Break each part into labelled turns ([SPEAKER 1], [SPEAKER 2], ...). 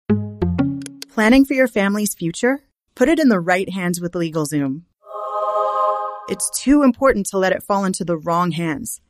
[SPEAKER 1] Planning for your family's future? Put it in the right hands with LegalZoom. It's too important to let it fall into the wrong hands.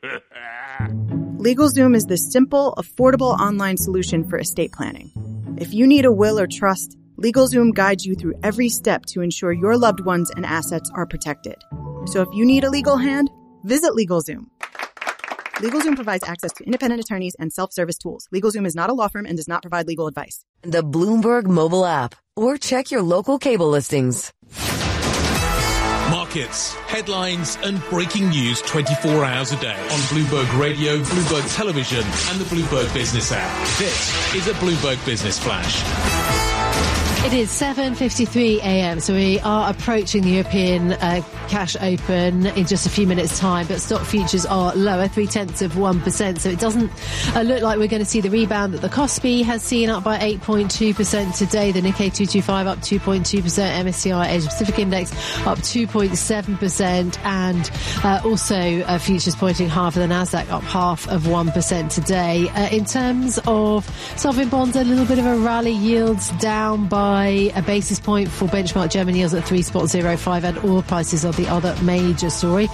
[SPEAKER 1] LegalZoom is the simple, affordable online solution for estate planning. If you need a will or trust, LegalZoom guides you through every step to ensure your loved ones and assets are protected. So if you need a legal hand, visit LegalZoom. LegalZoom provides access to independent attorneys and self-service tools. LegalZoom is not a law firm and does not provide legal advice.
[SPEAKER 2] The Bloomberg mobile app, or check your local cable listings.
[SPEAKER 3] Markets, headlines and breaking news 24 hours a day on Bloomberg Radio, Bloomberg Television and the Bloomberg Business app. This is a Bloomberg Business Flash.
[SPEAKER 4] It is 7:53 a.m, so we are approaching the European cash open in just a few minutes' time, but stock futures are lower, 0.3%, so it doesn't look like we're going to see the rebound that the Kospi has seen, up by 8.2% today. The Nikkei 225 up 2.2%, MSCI Asia Pacific Index up 2.7%, and also futures pointing half of the Nasdaq up 0.5% today. In terms of sovereign bonds, a little bit of a rally, yields down by a basis point for benchmark German yields at 3.05, and oil prices are the other major story.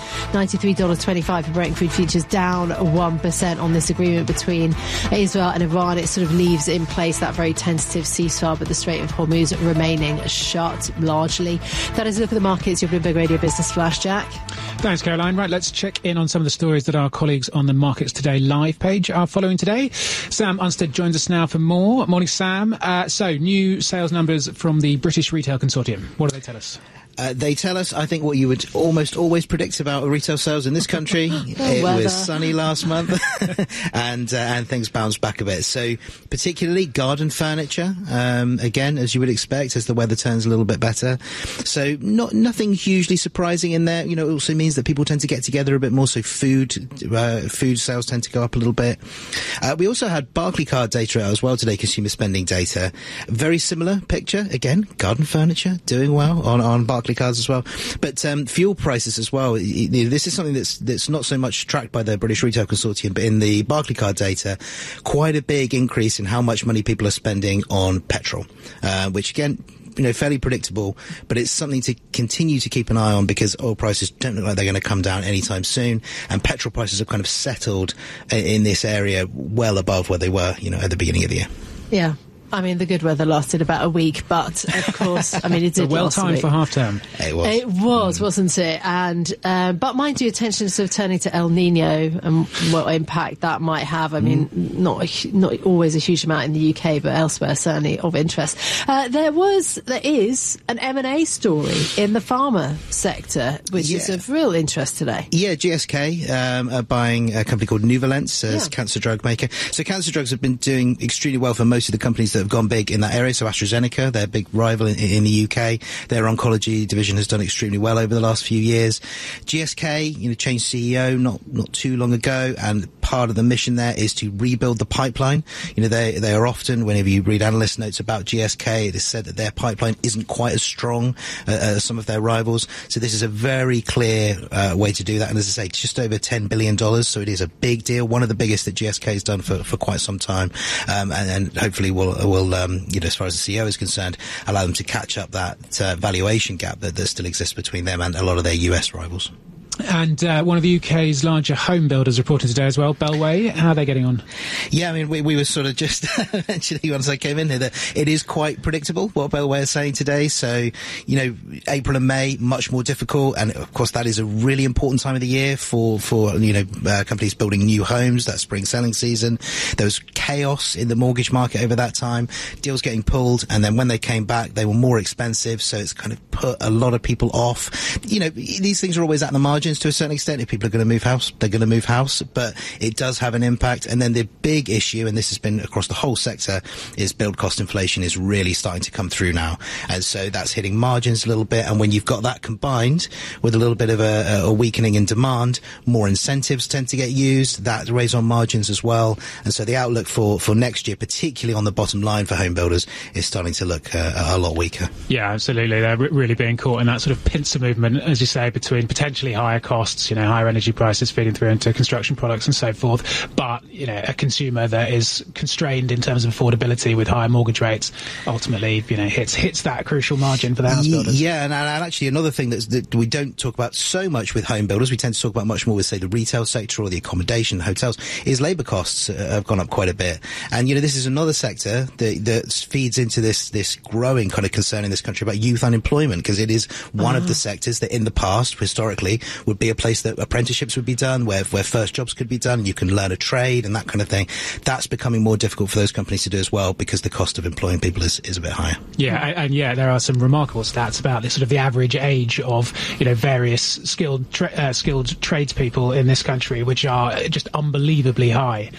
[SPEAKER 4] $93.25 for Brent crude futures, down 1% on this agreement between Israel and Iran. It sort of leaves in place that very tentative ceasefire, but the Strait of Hormuz remaining shut largely. That is a look at the markets. Your Bloomberg Radio Business Flash, Jack.
[SPEAKER 5] Thanks, Caroline. Right, let's check in on some of the stories that our colleagues on the Markets Today live page are following today. Sam Unstead joins us now for more. Morning, Sam. So, new sales numbers from the British Retail Consortium. What do they tell us?
[SPEAKER 6] They tell us, I think, what you would almost always predict about retail sales in this country. It was sunny last month, and things bounced back a bit. So, particularly garden furniture, again, as you would expect, as the weather turns a little bit better. So, nothing hugely surprising in there. You know, it also means that people tend to get together a bit more. So, food sales tend to go up a little bit. We also had Barclaycard data out as well today, consumer spending data. Very similar picture. Again, garden furniture doing well on Barclaycard cards as well, but fuel prices as well. This is something that's not so much tracked by the British Retail Consortium, but in the Barclaycard data, quite a big increase in how much money people are spending on petrol, which again, you know, fairly predictable, but it's something to continue to keep an eye on because oil prices don't look like they're going to come down anytime soon, and petrol prices have kind of settled in this area well above where they were, you know, at the beginning of the year.
[SPEAKER 4] Yeah. I mean, the good weather lasted about a week, but of course, I mean, it did
[SPEAKER 5] well timed for half term.
[SPEAKER 6] It was.
[SPEAKER 4] It was, wasn't it? And but mind you, attention sort of turning to El Nino and what impact that might have. I mean, not always a huge amount in the UK, but elsewhere certainly of interest. There is an M&A story in the pharma sector, which is of real interest today.
[SPEAKER 6] Yeah, GSK are buying a company called Nuvalent as cancer drug maker. So cancer drugs have been doing extremely well for most of the companies that have gone big in that area. So AstraZeneca, their big rival in the UK, their oncology division has done extremely well over the last few years. GSK, you know, changed CEO not too long ago, and part of the mission there is to rebuild the pipeline. You know, they are often, whenever you read analyst notes about GSK, it is said that their pipeline isn't quite as strong as some of their rivals. So this is a very clear way to do that. And as I say, just over $10 billion. So it is a big deal, one of the biggest that GSK has done for quite some time, and hopefully will you know, as far as the CEO is concerned, allow them to catch up that valuation gap that still exists between them and a lot of their US rivals.
[SPEAKER 5] And one of the UK's larger home builders reported today as well, Bellway. How are they getting on?
[SPEAKER 6] Yeah, I mean, we were sort of just mentioning once I came in here that it is quite predictable what Bellway is saying today. So, you know, April and May, much more difficult. And, of course, that is a really important time of the year for you know, companies building new homes, that spring selling season. There was chaos in the mortgage market over that time, deals getting pulled. And then when they came back, they were more expensive. So it's kind of put a lot of people off. You know, these things are always at the margin to a certain extent. If people are going to move house, they're going to move house, but it does have an impact. And then the big issue, and this has been across the whole sector, is build cost inflation is really starting to come through now, and so that's hitting margins a little bit. And when you've got that combined with a little bit of a weakening in demand, more incentives tend to get used. That weighs on margins as well. And so the outlook for next year, particularly on the bottom line for home builders, is starting to look a lot weaker.
[SPEAKER 5] Yeah, absolutely. They're really being caught in that sort of pincer movement, as you say, between potentially higher higher costs, higher energy prices feeding through into construction products and so forth. But, a consumer that is constrained in terms of affordability with higher mortgage rates ultimately, hits that crucial margin for the house builders.
[SPEAKER 6] Yeah, and actually another thing that we don't talk about so much with home builders, we tend to talk about much more with, say, the retail sector or the accommodation, hotels, is labour costs have gone up quite a bit. And, this is another sector that feeds into this growing kind of concern in this country about youth unemployment, because it is one of the sectors that in the past, historically, would be a place that apprenticeships would be done, where first jobs could be done, and you can learn a trade and that kind of thing. That's becoming more difficult for those companies to do as well, because the cost of employing people is a bit higher.
[SPEAKER 5] Yeah, and there are some remarkable stats about the sort of the average age of various skilled tradespeople in this country, which are just unbelievably high.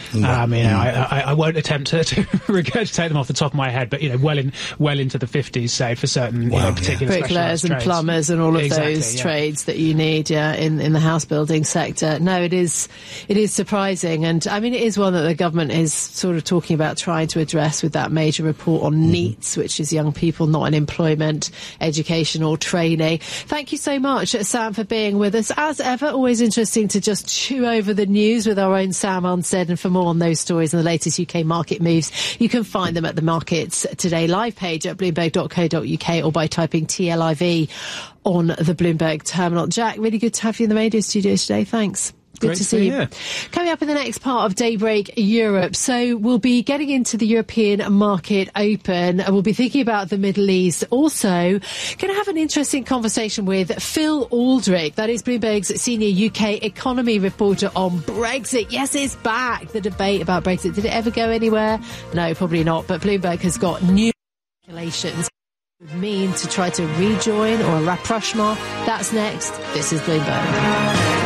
[SPEAKER 5] I won't attempt to regurgitate them off the top of my head, but well into the 50s, say, for certain particular
[SPEAKER 4] bricklayers and plumbers and all of those trades that you need in the house building sector. No, it is surprising, and I mean it is one that the government is sort of talking about trying to address with that major report on NEETs, which is young people not in employment, education or training. Thank you so much, Sam, for being with us. As ever, always interesting to just chew over the news with our own Sam Unstead, and for more on those stories and the latest UK market moves, you can find them at the Markets Today live page at bloomberg.co.uk or by typing TLIV on the Bloomberg terminal. Jack, really good to have you in the radio studio today. Thanks. Good to see you. Coming up in the next part of Daybreak Europe, so we'll be getting into the European market open. We'll be thinking about the Middle East. Also, going to have an interesting conversation with Phil Aldrich, that is Bloomberg's senior UK economy reporter on Brexit. Yes, it's back. The debate about Brexit. Did it ever go anywhere? No, probably not. But Bloomberg has got new calculations. Would mean to try to rejoin or a rapprochement. That's next. This is Bloomberg.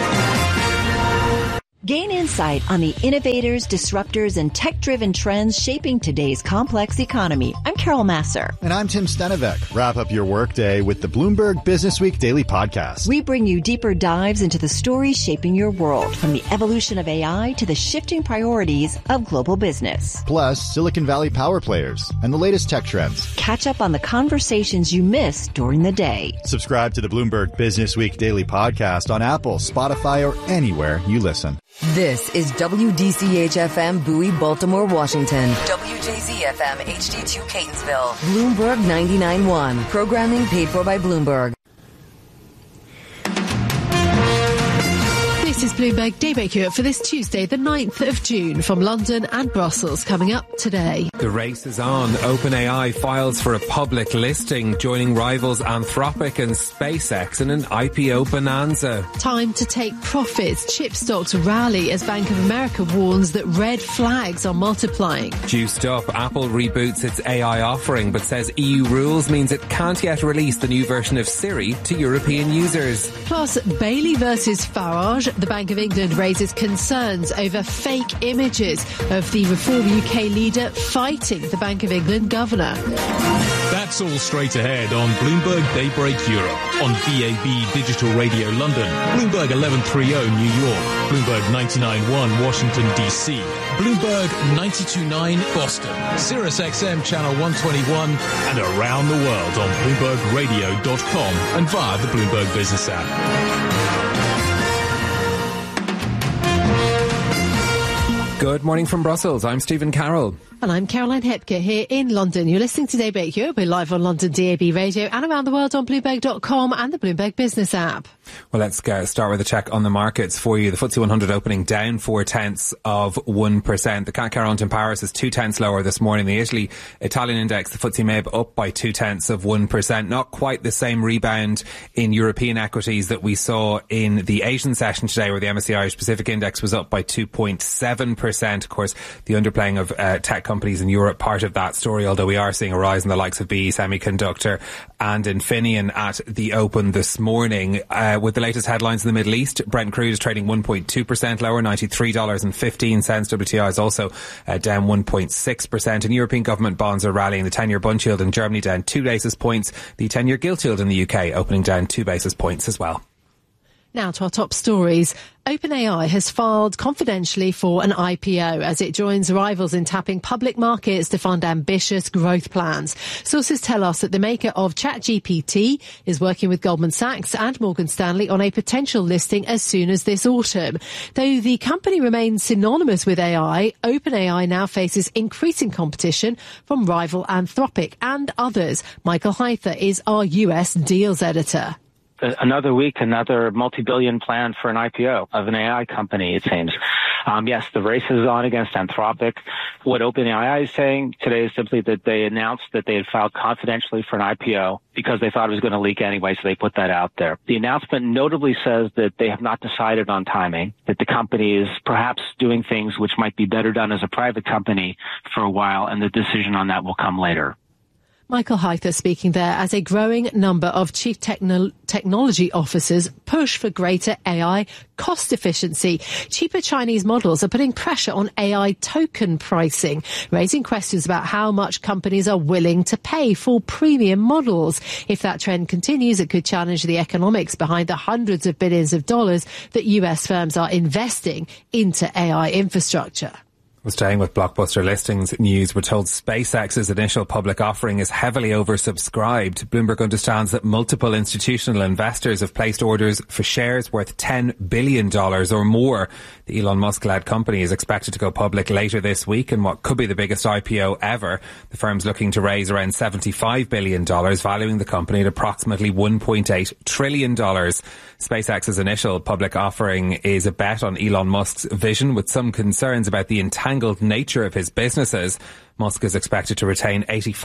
[SPEAKER 7] Gain insight on the innovators, disruptors, and tech-driven trends shaping today's complex economy. I'm Carol Masser.
[SPEAKER 8] And I'm Tim Stenevec. Wrap up your workday with the Bloomberg Businessweek Daily Podcast.
[SPEAKER 7] We bring you deeper dives into the stories shaping your world, from the evolution of AI to the shifting priorities of global business.
[SPEAKER 8] Plus, Silicon Valley power players and the latest tech trends.
[SPEAKER 7] Catch up on the conversations you missed during the day.
[SPEAKER 8] Subscribe to the Bloomberg Businessweek Daily Podcast on Apple, Spotify, or anywhere you listen.
[SPEAKER 2] This is WDCH-FM Bowie, Baltimore, Washington. WJZ-FM HD2 Catonsville. Bloomberg 99.1. Programming paid for by Bloomberg.
[SPEAKER 4] This is Bloomberg Daybreak Europe for this Tuesday, the 9th of June, from London and Brussels. Coming up today.
[SPEAKER 9] The race is on. OpenAI files for a public listing, joining rivals Anthropic and SpaceX in an IPO bonanza.
[SPEAKER 4] Time to take profits. Chip stocks rally as Bank of America warns that red flags are multiplying.
[SPEAKER 9] Juiced up, Apple reboots its AI offering, but says EU rules means it can't yet release the new version of Siri to European users.
[SPEAKER 4] Plus, Bailey versus Farage. The Bank of England raises concerns over fake images of the Reform UK leader fighting the Bank of England governor.
[SPEAKER 3] That's all straight ahead on Bloomberg Daybreak Europe, on DAB Digital Radio London, Bloomberg 1130 New York, Bloomberg 99.1 Washington DC, Bloomberg 92.9 Boston, Sirius XM Channel 121, and around the world on BloombergRadio.com and via the Bloomberg Business app.
[SPEAKER 9] Good morning from Brussels. I'm Stephen Carroll.
[SPEAKER 4] And I'm Caroline Hepker here in London. You're listening to Daybreak Europe. We're live on London DAB Radio and around the world on Bloomberg.com and the Bloomberg Business app.
[SPEAKER 9] Well, let's start with a check on the markets for you. The FTSE 100 opening down 0.4%. The CAC 40 in Paris is 0.2 lower this morning. The Italian index, the FTSE MIB, up by 0.2%. Not quite the same rebound in European equities that we saw in the Asian session today, where the MSCI Irish Pacific index was up by 2.7%. Of course, the underplaying of tech companies in Europe, part of that story, although we are seeing a rise in the likes of BE Semiconductor and Infineon at the open this morning. With the latest headlines in the Middle East, Brent crude is trading 1.2% lower, $93.15. WTI is also down 1.6%. And European government bonds are rallying. The 10-year bund yield in Germany down 2 basis points. The 10-year gilt yield in the UK opening down 2 basis points as well.
[SPEAKER 4] Now to our top stories. OpenAI has filed confidentially for an IPO as it joins rivals in tapping public markets to fund ambitious growth plans. Sources tell us that the maker of ChatGPT is working with Goldman Sachs and Morgan Stanley on a potential listing as soon as this autumn. Though the company remains synonymous with AI, OpenAI now faces increasing competition from rival Anthropic and others. Michael Hyther is our US deals editor.
[SPEAKER 10] Another week, another multi-billion plan for an IPO of an AI company, it seems. Yes, the race is on against Anthropic. What OpenAI is saying today is simply that they announced that they had filed confidentially for an IPO because they thought it was going to leak anyway, so they put that out there. The announcement notably says that they have not decided on timing, that the company is perhaps doing things which might be better done as a private company for a while, and the decision on that will come later.
[SPEAKER 4] Michael Hyther speaking there as a growing number of chief technology officers push for greater AI cost efficiency. Cheaper Chinese models are putting pressure on AI token pricing, raising questions about how much companies are willing to pay for premium models. If that trend continues, it could challenge the economics behind the hundreds of billions of dollars that US firms are investing into AI infrastructure.
[SPEAKER 9] We're staying with blockbuster listings news. We're told SpaceX's initial public offering is heavily oversubscribed. Bloomberg understands that multiple institutional investors have placed orders for shares worth $10 billion or more. The Elon Musk-led company is expected to go public later this week in what could be the biggest IPO ever. The firm's looking to raise around $75 billion, valuing the company at approximately $1.8 trillion. SpaceX's initial public offering is a bet on Elon Musk's vision, with some concerns about the entangled nature of his businesses. Musk is expected to retain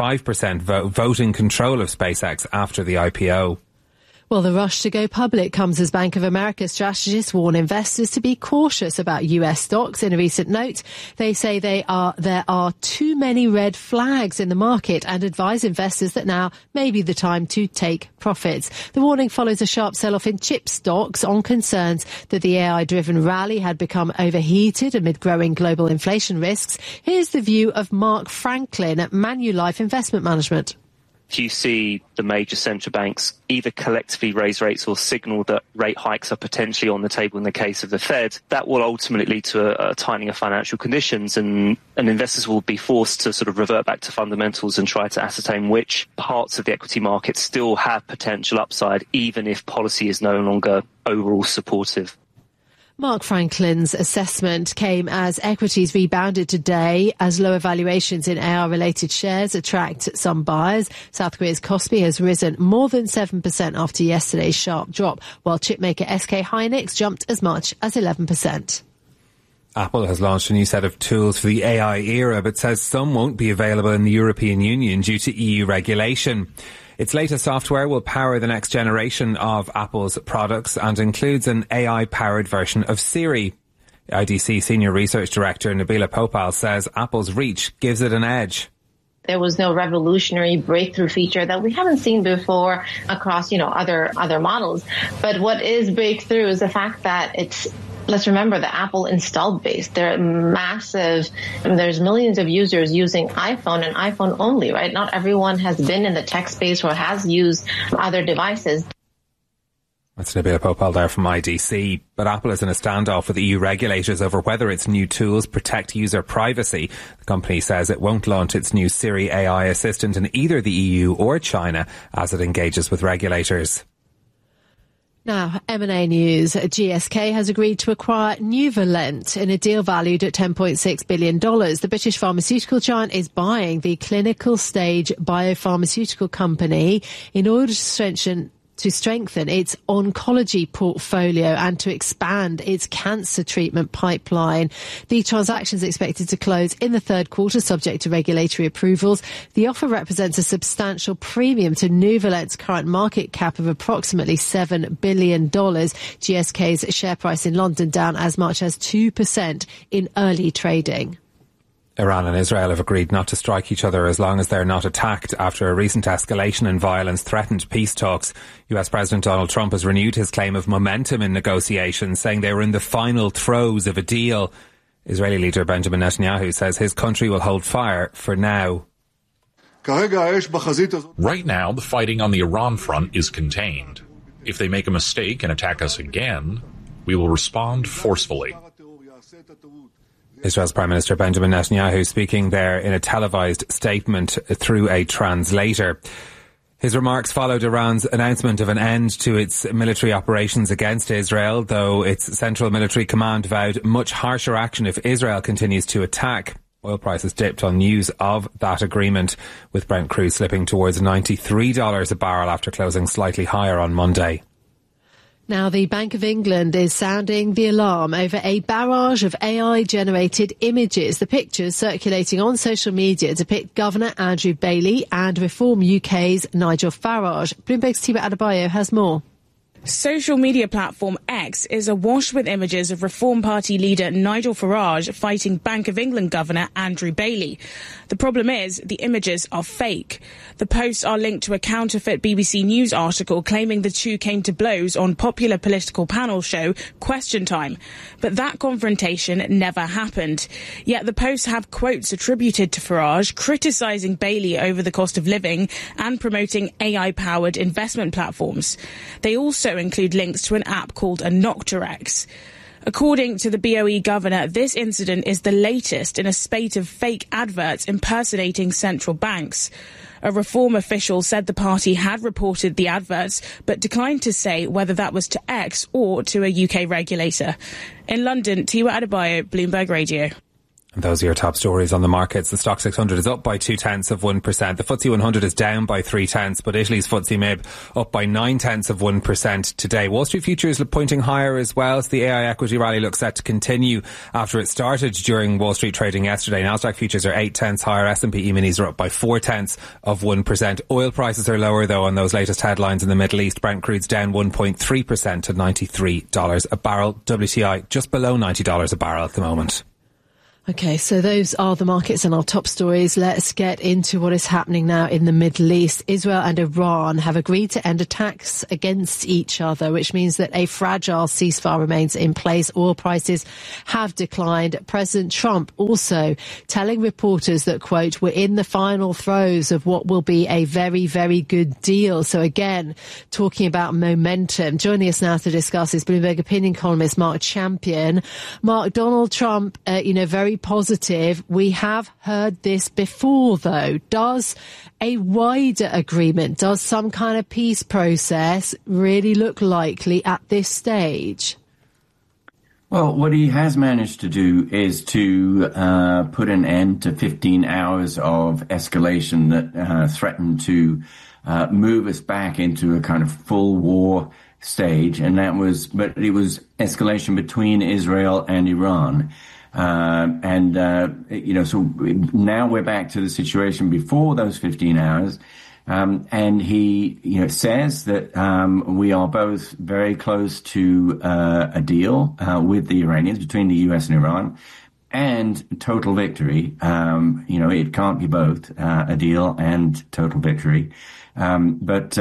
[SPEAKER 9] 85% voting control of SpaceX after the IPO.
[SPEAKER 4] Well, the rush to go public comes as Bank of America strategists warn investors to be cautious about US stocks. In a recent note, they say there are too many red flags in the market and advise investors that now may be the time to take profits. The warning follows a sharp sell-off in chip stocks on concerns that the AI-driven rally had become overheated amid growing global inflation risks. Here's the view of Mark Franklin at Manulife Investment Management.
[SPEAKER 11] If you see the major central banks either collectively raise rates or signal that rate hikes are potentially on the table in the case of the Fed, that will ultimately lead to a tightening of financial conditions, and investors will be forced to sort of revert back to fundamentals and try to ascertain which parts of the equity market still have potential upside, even if policy is no longer overall supportive.
[SPEAKER 4] Mark Franklin's assessment came as equities rebounded today as lower valuations in AI-related shares attract some buyers. South Korea's Kospi has risen more than 7% after yesterday's sharp drop, while chipmaker SK Hynix jumped as much as 11%.
[SPEAKER 9] Apple has launched a new set of tools for the AI era, but says some won't be available in the European Union due to EU regulation. Its latest software will power the next generation of Apple's products and includes an AI-powered version of Siri. IDC Senior Research Director Nabila Popal says Apple's reach gives it an edge.
[SPEAKER 12] There was no revolutionary breakthrough feature that we haven't seen before across, other models. But what is breakthrough is the fact that let's remember the Apple installed base. They're massive. There's millions of users using iPhone and iPhone only, right? Not everyone has been in the tech space or has used other devices.
[SPEAKER 9] That's Nabila Popal there from IDC. But Apple is in a standoff with EU regulators over whether its new tools protect user privacy. The company says it won't launch its new Siri AI assistant in either the EU or China as it engages with regulators.
[SPEAKER 4] Now, M&A news. GSK has agreed to acquire Nuvalent in a deal valued at $10.6 billion. The British pharmaceutical giant is buying the clinical stage biopharmaceutical company in order to strengthen its oncology portfolio and to expand its cancer treatment pipeline. The transaction is expected to close in the third quarter, subject to regulatory approvals. The offer represents a substantial premium to Nuvalent's current market cap of approximately $7 billion. GSK's share price in London down as much as 2% in early trading.
[SPEAKER 9] Iran and Israel have agreed not to strike each other as long as they're not attacked after a recent escalation in violence threatened peace talks. US President Donald Trump has renewed his claim of momentum in negotiations, saying they were in the final throes of a deal. Israeli leader Benjamin Netanyahu says his country will hold fire for now.
[SPEAKER 13] Right now, the fighting on the Iran front is contained. If they make a mistake and attack us again, we will respond forcefully.
[SPEAKER 9] Israel's Prime Minister Benjamin Netanyahu speaking there in a televised statement through a translator. His remarks followed Iran's announcement of an end to its military operations against Israel, though its Central Military Command vowed much harsher action if Israel continues to attack. Oil prices dipped on news of that agreement, with Brent crude slipping towards $93 a barrel after closing slightly higher on Monday.
[SPEAKER 4] Now, the Bank of England is sounding the alarm over a barrage of AI-generated images. The pictures circulating on social media depict Governor Andrew Bailey and Reform UK's Nigel Farage. Bloomberg's Tiba Adebayo has more.
[SPEAKER 14] Social media platform X is awash with images of Reform Party leader Nigel Farage fighting Bank of England Governor Andrew Bailey. The problem is the images are fake. The posts are linked to a counterfeit BBC News article claiming the two came to blows on popular political panel show Question Time. But that confrontation never happened. Yet the posts have quotes attributed to Farage criticising Bailey over the cost of living and promoting AI-powered investment platforms. They also include links to an app called a Nocturex. According to the BOE governor, this incident is the latest in a spate of fake adverts impersonating central banks. A Reform official said the party had reported the adverts, but declined to say whether that was to X or to a UK regulator. In London, Tiwa Adebayo, Bloomberg Radio.
[SPEAKER 9] And those are your top stories on the markets. The Stock 600 is up by 0.2%. The FTSE 100 is down by 0.3%, but Italy's FTSE MIB up by 0.9% today. Wall Street futures pointing higher as well. So the AI equity rally looks set to continue after it started during Wall Street trading yesterday. Nasdaq futures are 0.8 higher. S&P E-minis are up by 0.4%. Oil prices are lower though on those latest headlines in the Middle East. Brent crude's down 1.3% to $93 a barrel. WTI just below $90 a barrel at the moment.
[SPEAKER 4] Okay, so those are the markets and our top stories. Let's get into what is happening now in the Middle East. Israel and Iran have agreed to end attacks against each other, which means that a fragile ceasefire remains in place. Oil prices have declined. President Trump also telling reporters that, quote, we're in the final throes of what will be a very, very good deal. So again, talking about momentum. Joining us now to discuss is Bloomberg opinion columnist Mark Champion. Mark, Donald Trump, very positive. We have heard this before, though. Does a wider agreement, does some kind of peace process really look likely at this stage?
[SPEAKER 15] Well, what he has managed to do is to put an end to 15 hours of escalation that threatened to move us back into a kind of full war stage, and it was escalation between Israel and Iran. So now we're back to the situation before those 15 hours. And he, says that, we are both very close to, a deal, with the Iranians between the US and Iran and total victory. It can't be both, a deal and total victory. I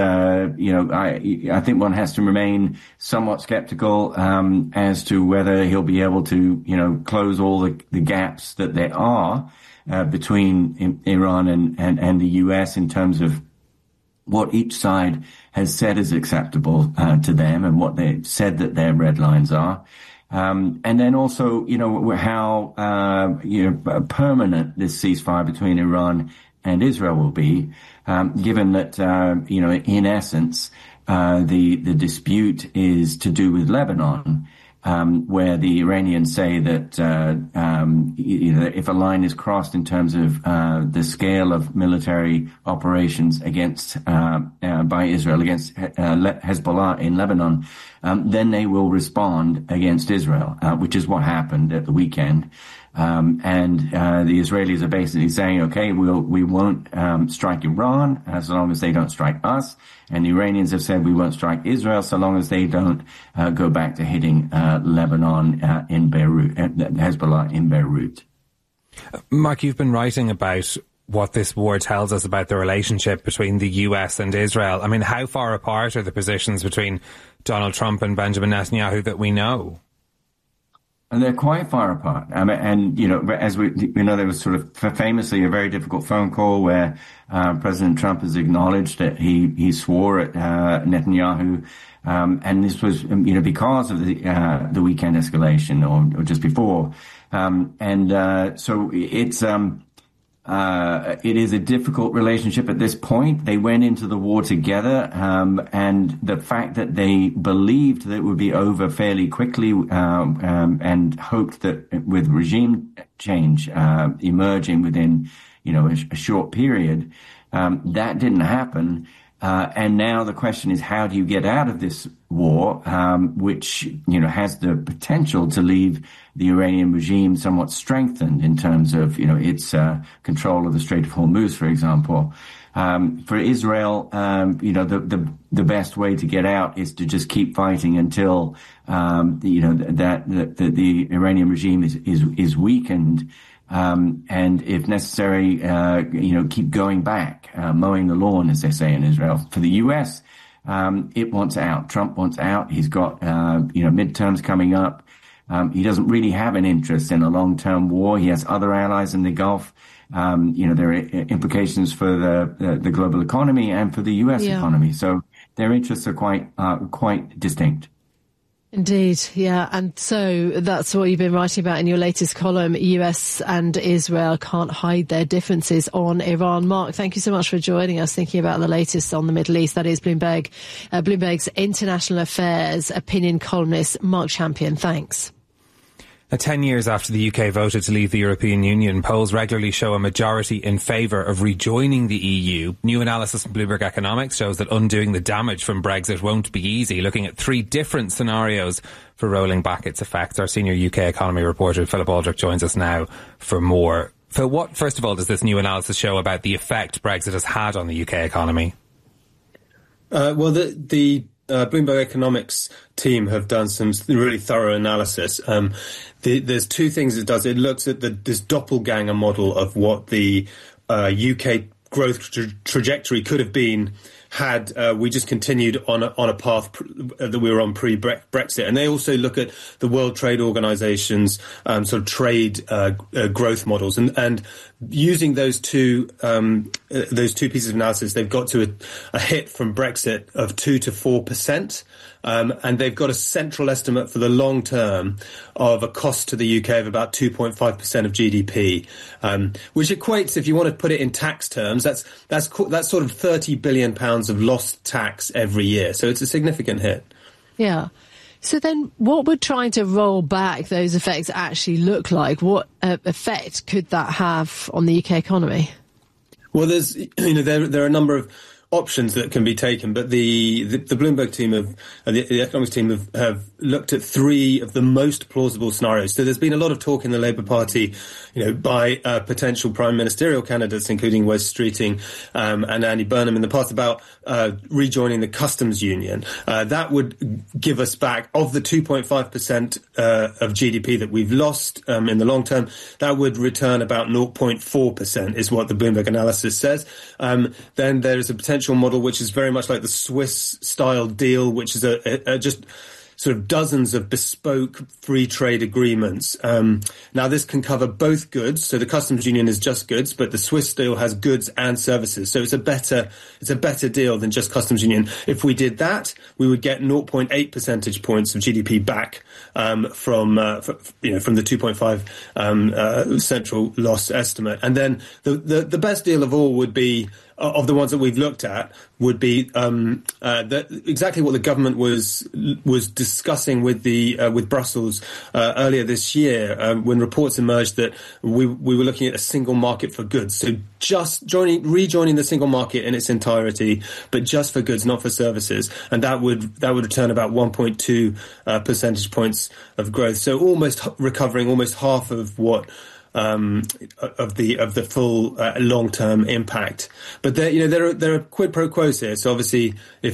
[SPEAKER 15] think one has to remain somewhat skeptical as to whether he'll be able to, close all the gaps that there are between Iran and the US in terms of what each side has said is acceptable to them and what they said that their red lines are. And then also, how permanent this ceasefire between Iran and Israel will be, given that, in essence, the dispute is to do with Lebanon, where the Iranians say that, if a line is crossed in terms of the scale of military operations against by Israel against Hezbollah in Lebanon, then they will respond against Israel, which is what happened at the weekend. The Israelis are basically saying, okay, we won't strike Iran as long as they don't strike us. And the Iranians have said we won't strike Israel so long as they don't go back to hitting Lebanon in Beirut, Hezbollah in Beirut.
[SPEAKER 9] Mark, you've been writing about what this war tells us about the relationship between the US and Israel. I mean, how far apart are the positions between Donald Trump and Benjamin Netanyahu that we know?
[SPEAKER 15] And they're quite far apart. And, as there was sort of famously a very difficult phone call where President Trump has acknowledged that he swore at Netanyahu. And this was, because of the weekend escalation or just before. So it is a difficult relationship at this point. They went into the war together, and the fact that they believed that it would be over fairly quickly, and hoped that with regime change emerging within, a short period, that didn't happen. And now the question is, how do you get out of this war, which, has the potential to leave the Iranian regime somewhat strengthened in terms of, its control of the Strait of Hormuz, for example. For Israel, the best way to get out is to just keep fighting until, the Iranian regime is weakened. And if necessary, keep going back, mowing the lawn, as they say in Israel. For the U.S., it wants out. Trump wants out. He's got, midterms coming up. He doesn't really have an interest in a long-term war. He has other allies in the Gulf. There are implications for the global economy and for the U.S. economy. So their interests are quite distinct.
[SPEAKER 4] Indeed, yeah. And so that's what you've been writing about in your latest column. US and Israel can't hide their differences on Iran. Mark, thank you so much for joining us, thinking about the latest on the Middle East. That is Bloomberg's international affairs opinion columnist, Mark Champion. Thanks.
[SPEAKER 9] 10 years after the UK voted to leave the European Union, polls regularly show a majority in favour of rejoining the EU. New analysis from Bloomberg Economics shows that undoing the damage from Brexit won't be easy, looking at 3 different scenarios for rolling back its effects. Our senior UK economy reporter, Philip Aldrich, joins us now for more. Phil, what, first of all, does this new analysis show about the effect Brexit has had on the UK economy?
[SPEAKER 16] The Bloomberg Economics team have done some really thorough analysis. There's 2 things it does. It looks at this doppelganger model of what the UK growth trajectory could have been had we just continued on a path that we were on pre-Brexit. And they also look at the World Trade Organization's sort of trade growth models. And using those two pieces of analysis, they've got to a hit from Brexit of 2 to 4%. And they've got a central estimate for the long term of a cost to the UK of about 2.5% of GDP, which equates, if you want to put it in tax terms, that's sort of £30 billion of lost tax every year. So it's a significant hit.
[SPEAKER 4] Yeah. So then what would trying to roll back those effects actually look like? What effect could that have on the UK economy?
[SPEAKER 16] Well, there are a number of options that can be taken, but the Bloomberg team the economics team have looked at 3 of the most plausible scenarios. So there's been a lot of talk in the Labour Party, by potential prime ministerial candidates, including Wes Streeting and Andy Burnham in the past, about rejoining the customs union. That would give us back, of the 2.5% of GDP that we've lost in the long term, that would return about 0.4%, is what the Bloomberg analysis says. Then there is a potential model which is very much like the Swiss-style deal, which is just sort of dozens of bespoke free trade agreements. Now, this can cover both goods. So the customs union is just goods, but the Swiss deal has goods and services. So it's a better deal than just customs union. If we did that, we would get 0.8 percentage points of GDP back from the 2.5 central loss estimate. And then the best deal of all would be, of the ones that we've looked at, would be exactly what the government was discussing with Brussels earlier this year, when reports emerged that we were looking at a single market for goods. So just rejoining the single market in its entirety, but just for goods, not for services, and that would return about 1.2 percentage points of growth. So recovering almost half of what. Of the full long-term impact, but there are quid pro quos here. So obviously,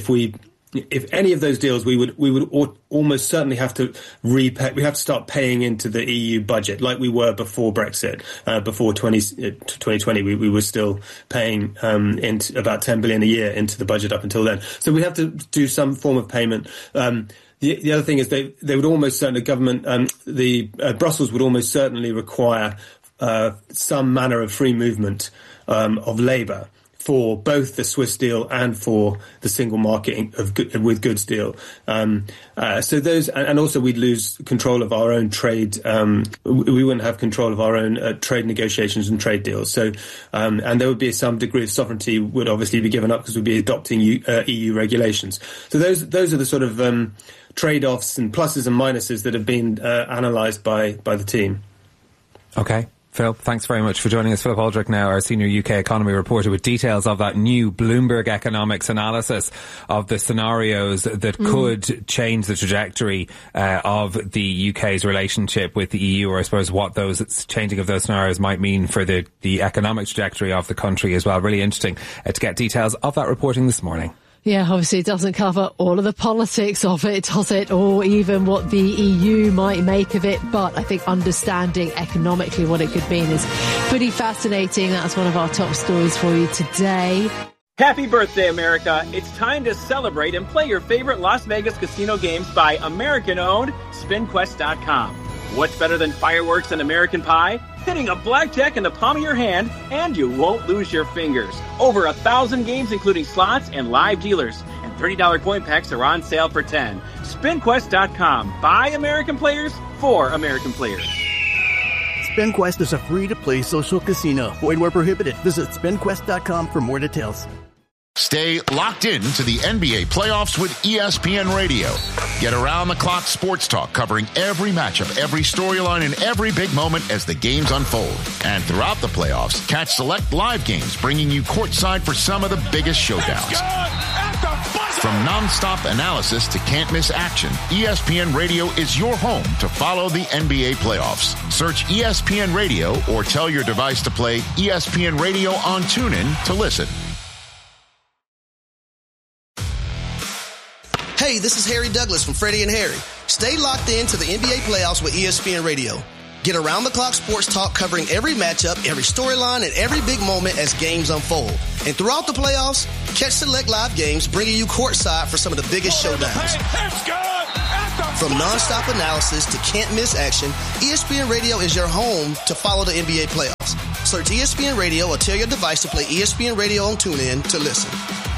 [SPEAKER 16] if any of those deals, we would almost certainly have to repay. We have to start paying into the EU budget like we were before Brexit. Before 2020, we were still paying into about 10 billion a year into the budget up until then. So we have to do some form of payment. The other thing is they would almost certainly Brussels would almost certainly require some manner of free movement of labour for both the Swiss deal and for the single market with goods deal. So those, and also we'd lose control of our own trade. We wouldn't have control of our own trade negotiations and trade deals. So, and there would be some degree of sovereignty would obviously be given up because we'd be adopting EU regulations. So those are the sort of trade-offs and pluses and minuses that have been analysed by the team.
[SPEAKER 9] Okay. Phil, thanks very much for joining us. Philip Aldrich now, our senior UK economy reporter, with details of that new Bloomberg economics analysis of the scenarios that could change the trajectory of the UK's relationship with the EU, or I suppose what those changing of those scenarios might mean for the economic trajectory of the country as well. Really interesting to get details of that reporting this morning.
[SPEAKER 4] Yeah, obviously it doesn't cover all of the politics of it, does it? Or even what the EU might make of it. But I think understanding economically what it could mean is pretty fascinating. That's one of our top stories for you today.
[SPEAKER 17] Happy birthday, America. It's time to celebrate and play your favorite Las Vegas casino games by American-owned SpinQuest.com. What's better than fireworks and American Pie? Hitting a blackjack in the palm of your hand, and you won't lose your fingers. Over 1,000 games, including slots and live dealers. And $30 coin packs are on sale for $10. SpinQuest.com. By American players, for American players.
[SPEAKER 18] SpinQuest is a free-to-play social casino. Void where prohibited. Visit SpinQuest.com for more details.
[SPEAKER 19] Stay locked in to the NBA playoffs with ESPN Radio. Get around-the-clock sports talk covering every matchup, every storyline, and every big moment as the games unfold. And throughout the playoffs, catch select live games bringing you courtside for some of the biggest showdowns. From non-stop analysis to can't-miss action, ESPN Radio is your home to follow the NBA playoffs. Search ESPN Radio or tell your device to play ESPN Radio on TuneIn to listen.
[SPEAKER 20] Hey, this is Harry Douglas from Freddie and Harry. Stay locked in to the NBA playoffs with ESPN Radio. Get around-the-clock sports talk covering every matchup, every storyline, and every big moment as games unfold. And throughout the playoffs, catch select live games bringing you courtside for some of the biggest showdowns. From nonstop analysis to can't-miss action, ESPN Radio is your home to follow the NBA playoffs. Search ESPN Radio or tell your device to play ESPN Radio on TuneIn to listen.